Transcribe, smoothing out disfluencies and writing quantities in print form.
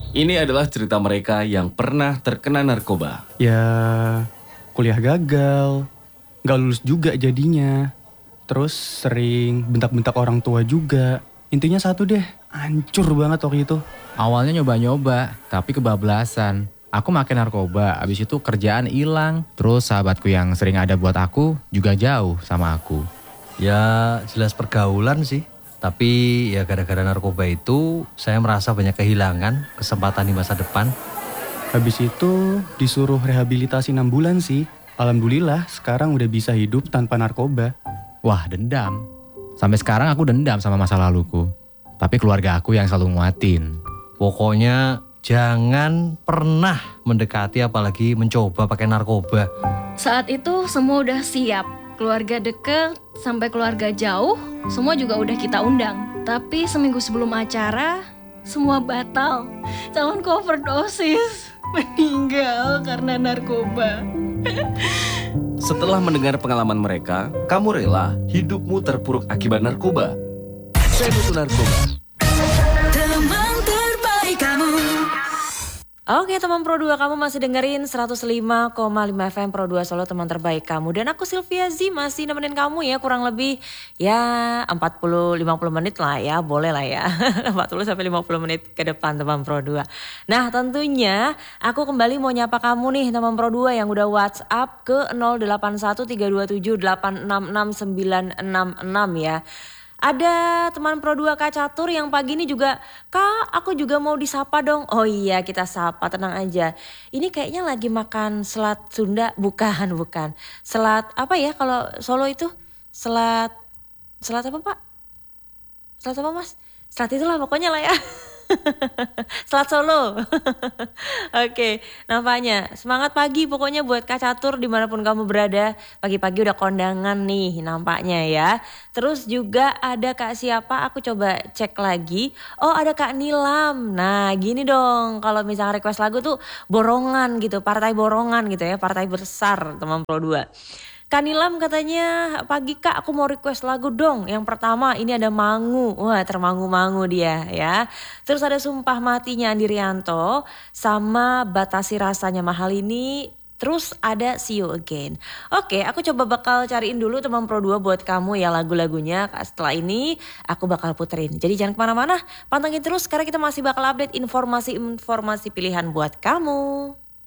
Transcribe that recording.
Ini adalah cerita mereka yang pernah terkena narkoba. Ya, kuliah gagal, gak lulus juga jadinya. Terus sering bentak-bentak orang tua juga. Intinya satu deh, hancur banget waktu itu. Awalnya nyoba-nyoba, tapi kebablasan. Aku makin narkoba, abis itu kerjaan hilang. Terus sahabatku yang sering ada buat aku juga jauh sama aku. Ya jelas pergaulan sih. Tapi ya gara-gara narkoba itu saya merasa banyak kehilangan kesempatan di masa depan. Habis itu disuruh rehabilitasi 6 bulan sih. Alhamdulillah sekarang udah bisa hidup tanpa narkoba. Wah, dendam. Sampai sekarang aku dendam sama masa laluku. Tapi keluarga aku yang selalu nguatin. Pokoknya jangan pernah mendekati apalagi mencoba pakai narkoba. Saat itu semua udah siap. Keluarga deket sampai keluarga jauh, semua juga udah kita undang. Tapi seminggu sebelum acara, semua batal. Calon overdosis, meninggal karena narkoba. Setelah mendengar pengalaman mereka, kamu rela hidupmu terpuruk akibat narkoba? Saya butuh narkoba. Teman terbaik kamu. Oke teman Pro 2, kamu masih dengerin 105,5 FM Pro 2 Solo, teman terbaik kamu. Dan aku Sylvia Z masih nemenin kamu ya, kurang lebih ya 40-50 menit lah ya, boleh lah ya. 40-50 menit ke depan teman Pro 2. Nah tentunya aku kembali mau nyapa kamu nih teman Pro 2 yang udah WhatsApp ke 081327866966 ya. Ada teman Pro 2 Kak Catur yang pagi ini juga, Kak aku juga mau disapa dong. Oh iya kita sapa, tenang aja. Ini kayaknya lagi makan selat Sunda, bukan. Selat apa ya kalau Solo itu? Selat apa Pak? Selat apa Mas? Selat itulah pokoknya lah ya. Selat Solo. Oke, nampaknya semangat pagi pokoknya buat Kak Catur dimanapun kamu berada. Pagi-pagi udah kondangan nih nampaknya ya. Terus juga ada Kak siapa, aku coba cek lagi. Oh ada Kak Nilam. Nah gini dong, kalau misalnya request lagu tuh borongan gitu, partai borongan gitu ya, partai besar teman Pro 2. Kak Nilam katanya, pagi Kak aku mau request lagu dong. Yang pertama ini ada Mangu. Wah termangu-mangu dia ya. Terus ada Sumpah Matinya Andi Rianto. Sama Batasi Rasanya Mahal ini. Terus ada See You Again. Oke aku coba bakal cariin dulu teman Pro 2 buat kamu ya lagu-lagunya. Setelah ini aku bakal puterin. Jadi jangan kemana-mana, pantengin terus karena kita masih bakal update informasi-informasi pilihan buat kamu.